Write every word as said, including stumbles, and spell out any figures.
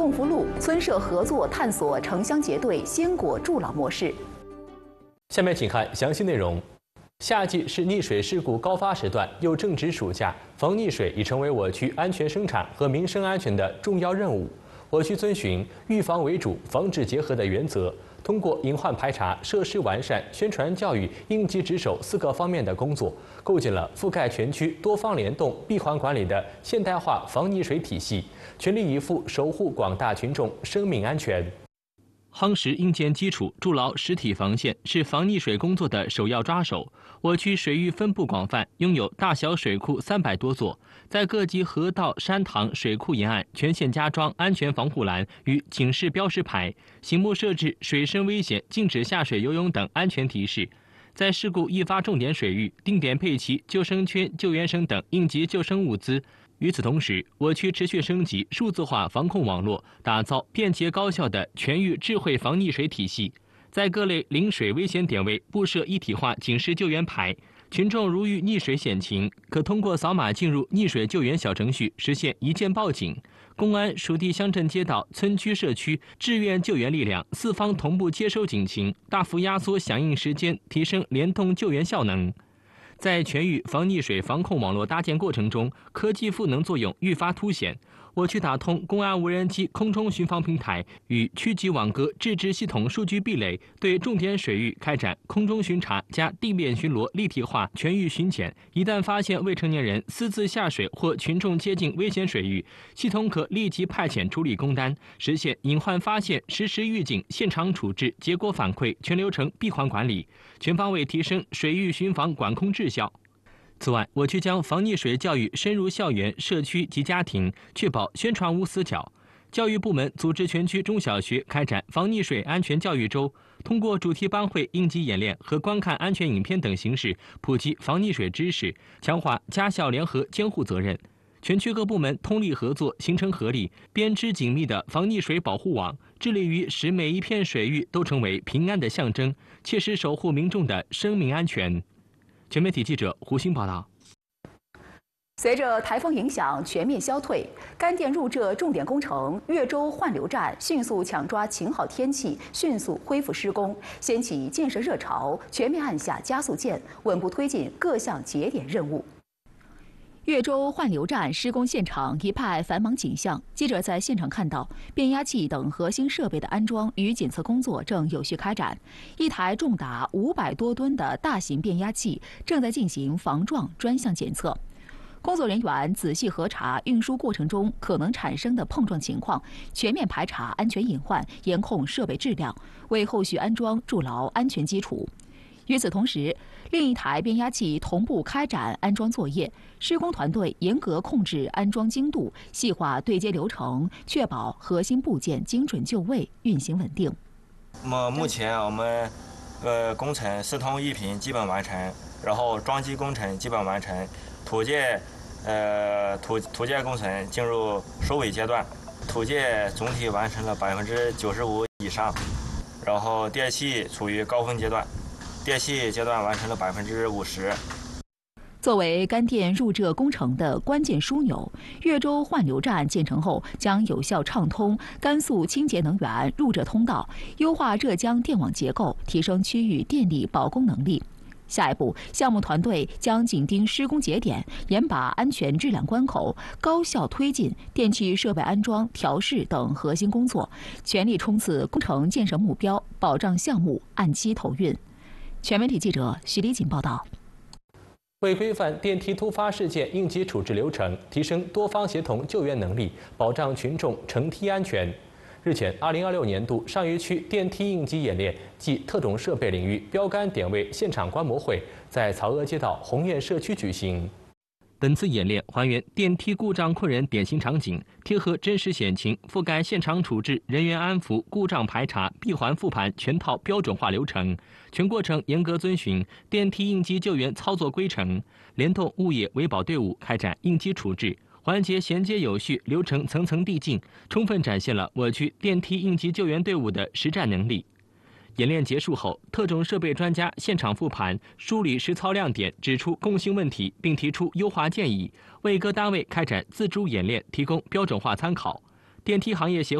共扶路，村社合作探索城乡结对、鲜果助老模式。 下面请看详细内容。夏季是溺水事故高发时段，又正值暑假，防溺水已成为我区安全生产和民生安全的重要任务。我区遵循预防为主、防治结合的原则，通过隐患排查、设施完善、宣传教育、应急值守四个方面的工作，构建了覆盖全区多方联动、闭环管理的现代化防溺水体系，全力以赴守护广大群众生命安全。夯实硬件基础，筑牢实体防线，是防溺水工作的首要抓手。我区水域分布广泛，拥有大小水库三百多座，在各级河道、山塘、水库沿岸全线加装安全防护栏与警示标识牌，醒目设置水深危险、禁止下水游泳等安全提示。在事故易发重点水域，定点配齐救生圈、救援绳等应急救生物资。与此同时，我区持续升级数字化防控网络，打造便捷高效的全域智慧防溺水体系。在各类临水危险点位布设一体化警示救援牌，群众如遇溺水险情，可通过扫码进入溺水救援小程序实现一键报警。公安、属地乡镇街道、村区社区、志愿救援力量四方同步接收警情，大幅压缩响应时间，提升联动救援效能。在全域防溺水防控网络搭建过程中，科技赋能作用愈发凸显。我区打通公安无人机空中巡防平台与区级网格自治系统数据壁垒，对重点水域开展空中巡查加地面巡逻立体化全域巡检。一旦发现未成年人私自下水或群众接近危险水域，系统可立即派遣处理工单，实现隐患发现、实时预警、现场处置、结果反馈、全流程闭环管理，全方位提升水域巡防管控质效。此外，我区将防溺水教育深入校园、社区及家庭，确保宣传无死角。教育部门组织全区中小学开展防溺水安全教育周，通过主题班会、应急演练和观看安全影片等形式，普及防溺水知识，强化家校联合监护责任。全区各部门通力合作，形成合力，编织紧密的防溺水保护网，致力于使每一片水域都成为平安的象征，切实守护民众的生命安全。全媒体记者胡鑫报道。 随着台风影响全面消退，干电入浙重点工程越州换流站迅速抢抓晴好天气，迅速恢复施工，掀起建设热潮，全面按下加速键，稳步推进各项节点任务。越州换流站施工现场一派繁忙景象，记者在现场看到变压器等核心设备的安装与检测工作正有序开展，一台重达五百多吨的大型变压器正在进行防撞专项检测。工作人员仔细核查运输过程中可能产生的碰撞情况，全面排查安全隐患，严控设备质量，为后续安装筑牢安全基础。与此同时，另一台变压器同步开展安装作业，施工团队严格控制安装精度，细化对接流程，确保核心部件精准就位，运行稳定。 目目前我们呃工程四通一品基本完成，然后装机工程基本完成，土建呃土土建工程进入收尾阶段，土建总体完成了百分之九十五以上，然后电气处于高峰阶段。电气阶段完成了百分之五十。 作为干电入浙工程的关键枢纽，越州换流站建成后将有效畅通甘肃清洁能源入浙通道，优化浙江电网结构，提升区域电力保供能力。下一步，项目团队将紧盯施工节点，严把安全质量关口，高效推进电气设备安装、调试等核心工作，全力冲刺工程建设目标，保障项目按期投运。全媒体记者徐丽锦报道。 为规范电梯突发事件应急处置流程，提升多方协同救援能力，保障群众乘梯安全，日前，二零二六年度上虞区电梯应急演练暨特种设备领域标杆点位现场观摩会在曹娥街道鸿雁社区举行。本次演练还原电梯故障困人典型场景，贴合真实险情，覆盖现场处置、人员安抚、故障排查、闭环复盘全套标准化流程，全过程严格遵循电梯应急救援操作规程，联动物业维保队伍开展应急处置，环节衔接有序，流程层层递进，充分展现了我区电梯应急救援队伍的实战能力。演练结束后，特种设备专家现场复盘，梳理实操亮点，指出共性问题，并提出优化建议，为各单位开展自主演练提供标准化参考。电梯行业协